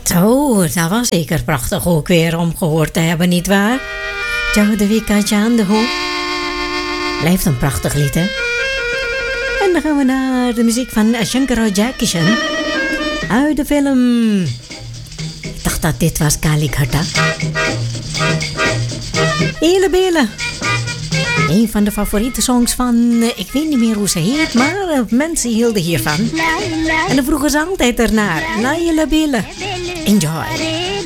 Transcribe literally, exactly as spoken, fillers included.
Zo, dat was zeker prachtig ook weer om gehoord te hebben, nietwaar? Jodewika aan de hoek. Blijft een prachtig lied, hè? En dan gaan we naar de muziek van Shankar Jackishan uit de film. Ik dacht dat dit was Kalikharta. Hele Bele. Een van de favoriete songs van, ik weet niet meer hoe ze heet, maar mensen hielden hiervan. En dan vroegen ze altijd ernaar. Laila Bele. Enjoy.